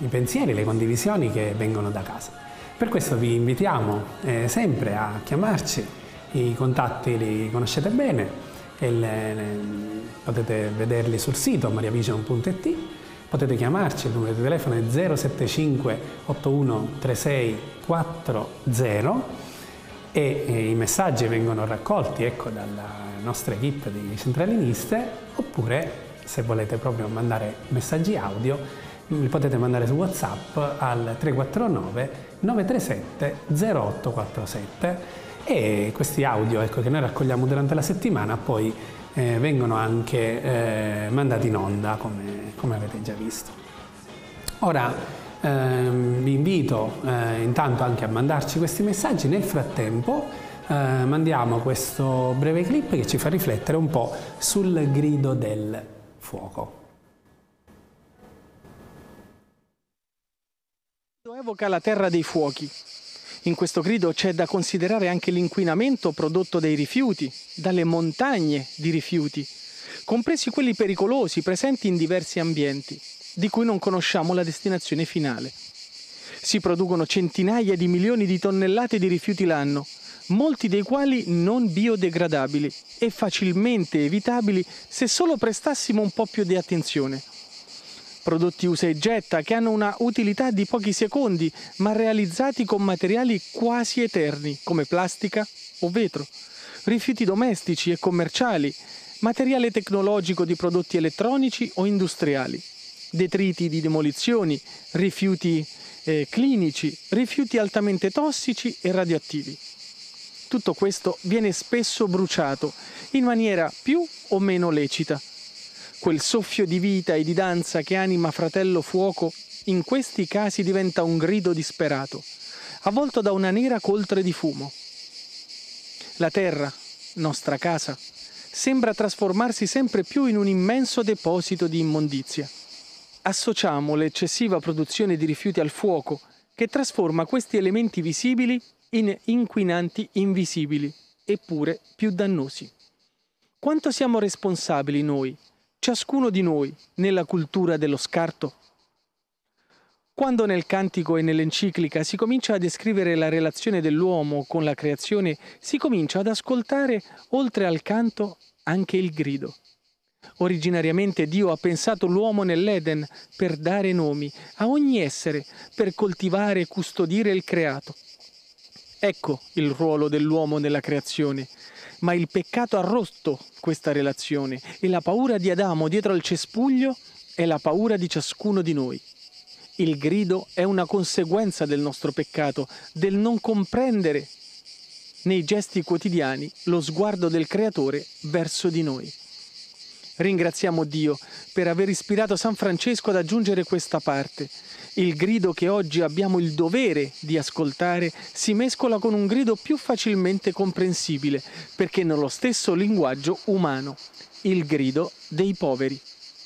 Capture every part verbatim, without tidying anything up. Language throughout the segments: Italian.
i pensieri, le condivisioni che vengono da casa. Per questo vi invitiamo eh, sempre a chiamarci, i contatti li conoscete bene, e le, le, potete vederli sul sito mariavision punto it, potete chiamarci, il numero di telefono è zero sette cinque otto uno tre sei quattro zero e, e i messaggi vengono raccolti, ecco, dalla nostra equipe di centraliniste, oppure se volete proprio mandare messaggi audio li potete mandare su WhatsApp al tre quattro nove nove tre sette zero otto quattro sette, e questi audio, ecco, che noi raccogliamo durante la settimana poi eh, vengono anche eh, mandati in onda, come, come avete già visto. Ora ehm, vi invito eh, intanto anche a mandarci questi messaggi. Nel frattempo eh, mandiamo questo breve clip che ci fa riflettere un po' sul grido del fuoco. Evoca la terra dei fuochi. In questo grido c'è da considerare anche l'inquinamento prodotto dai rifiuti, dalle montagne di rifiuti, compresi quelli pericolosi presenti in diversi ambienti, di cui non conosciamo la destinazione finale. Si producono centinaia di milioni di tonnellate di rifiuti l'anno, molti dei quali non biodegradabili e facilmente evitabili se solo prestassimo un po' più di attenzione. Prodotti usa e getta che hanno una utilità di pochi secondi, ma realizzati con materiali quasi eterni, come plastica o vetro, rifiuti domestici e commerciali, materiale tecnologico di prodotti elettronici o industriali, detriti di demolizioni, rifiuti eh, clinici, rifiuti altamente tossici e radioattivi. Tutto questo viene spesso bruciato, in maniera più o meno lecita. Quel soffio di vita e di danza che anima fratello fuoco in questi casi diventa un grido disperato, avvolto da una nera coltre di fumo. La terra, nostra casa, sembra trasformarsi sempre più in un immenso deposito di immondizia. Associamo l'eccessiva produzione di rifiuti al fuoco, che trasforma questi elementi visibili in inquinanti invisibili, eppure più dannosi. Quanto siamo responsabili noi, ciascuno di noi, nella cultura dello scarto? Quando nel cantico e nell'enciclica si comincia a descrivere la relazione dell'uomo con la creazione, si comincia ad ascoltare, oltre al canto, anche il grido. Originariamente Dio ha pensato l'uomo nell'Eden per dare nomi a ogni essere, per coltivare e custodire il creato. Ecco il ruolo dell'uomo nella creazione. Ma il peccato ha rotto questa relazione e la paura di Adamo dietro al cespuglio è la paura di ciascuno di noi. Il grido è una conseguenza del nostro peccato, del non comprendere nei gesti quotidiani lo sguardo del Creatore verso di noi. Ringraziamo Dio per aver ispirato San Francesco ad aggiungere questa parte. Il grido che oggi abbiamo il dovere di ascoltare si mescola con un grido più facilmente comprensibile, perché nello stesso linguaggio umano, il grido dei poveri.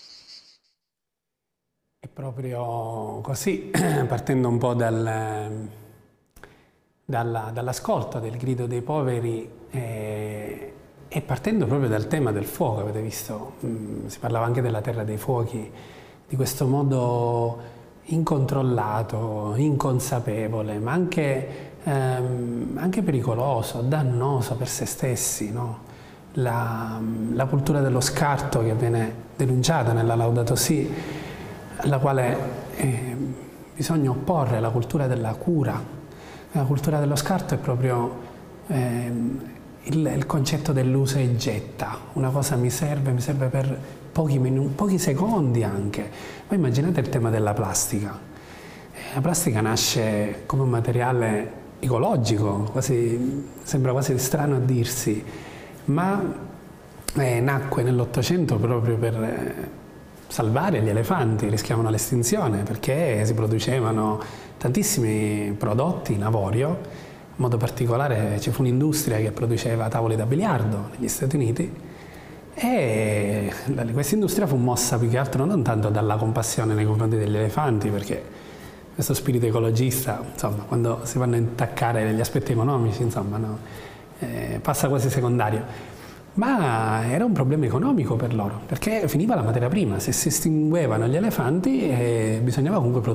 È proprio così, partendo un po' dal, dalla, dall'ascolto del grido dei poveri eh, e partendo proprio dal tema del fuoco, avete visto, mh, si parlava anche della terra dei fuochi, di questo modo incontrollato, inconsapevole, ma anche, ehm, anche pericoloso, dannoso per se stessi, no? La, la cultura dello scarto che viene denunciata nella Laudato Si, alla quale eh, bisogna opporre la cultura della cura. La cultura dello scarto è proprio eh, il, il concetto dell'usa e getta, una cosa mi serve, mi serve per pochi minuti, pochi secondi anche. Poi immaginate il tema della plastica. La plastica nasce come un materiale ecologico, quasi, sembra quasi strano a dirsi, ma eh, nacque nell'Ottocento proprio per eh, salvare gli elefanti, rischiavano l'estinzione, perché si producevano tantissimi prodotti in avorio. In modo particolare ci fu un'industria che produceva tavoli da biliardo negli Stati Uniti, e questa industria fu mossa più che altro non tanto dalla compassione nei confronti degli elefanti, perché questo spirito ecologista, insomma, quando si vanno a intaccare gli aspetti economici, insomma, no, eh, passa quasi secondario, ma era un problema economico per loro, perché finiva la materia prima, se si estinguevano gli elefanti eh, bisognava comunque produrre